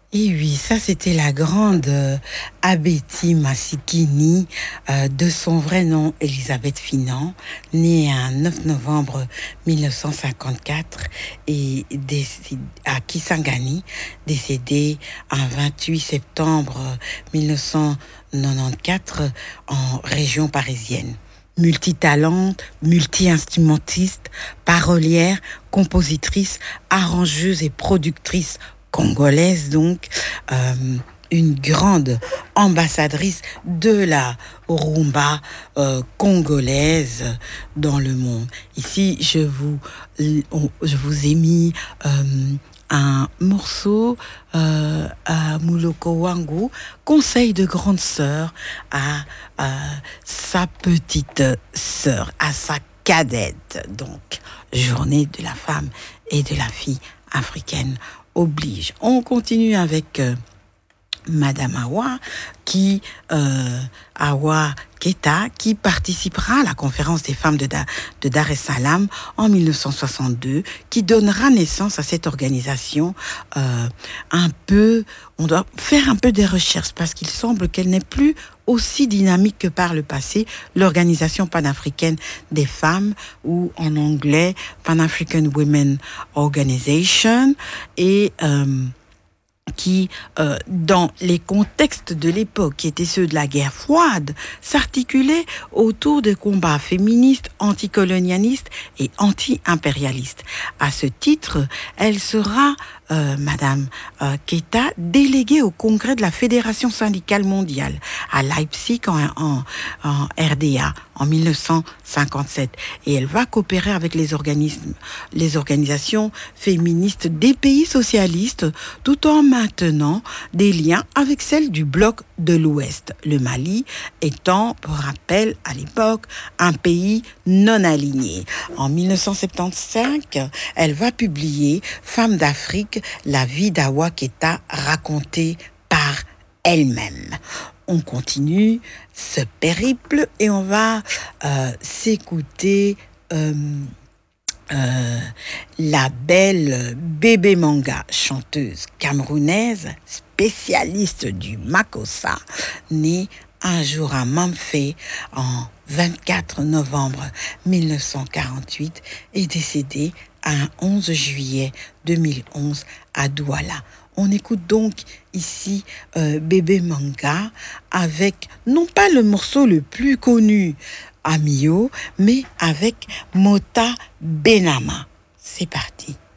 Et oui, ça c'était la grande Abeti Masikini, de son vrai nom Elisabeth Finan, née un 9 novembre 1954 et à Kisangani, décédée un 28 septembre 1994 en région parisienne. Multitalente, multi-instrumentiste, parolière, compositrice, arrangeuse et productrice congolaise, donc euh, une grande ambassadrice de la rumba congolaise dans le monde. Ici, je vous ai mis un morceau à Muloko Wangu, conseil de grande sœur à sa petite sœur, à sa cadette. Donc, journée de la femme et de la fille africaine oblige. On continue avec Madame Awa Keta, qui participera à la conférence des femmes de Dar es Salaam en 1962, qui donnera naissance à cette organisation on doit faire un peu des recherches parce qu'il semble qu'elle n'est plus aussi dynamique que par le passé, l'Organisation panafricaine des femmes, ou en anglais Pan African Women Organization, et qui, dans les contextes de l'époque, qui étaient ceux de la guerre froide, s'articulait autour de combats féministes, anticolonialistes et anti-impérialistes. À ce titre, elle sera, Madame Keita, déléguée au congrès de la Fédération syndicale mondiale à Leipzig en RDA en 1957. Et elle va coopérer avec les organisations féministes des pays socialistes, tout en maintenant des liens avec celles du bloc de l'Ouest, le Mali étant, pour rappel, à l'époque, un pays non aligné. En 1975, elle va publier Femmes d'Afrique, la vie d'Awa Keta racontée par elle-même. On continue ce périple et on va s'écouter la belle Bébé Manga, chanteuse camerounaise, spécialiste du makossa, née un jour à Mamfé en 24 novembre 1948 et décédée un 11 juillet 2011 à Douala. On écoute donc ici Bébé Manga avec non pas le morceau le plus connu, Amio, mais avec Mota Benama. C'est parti.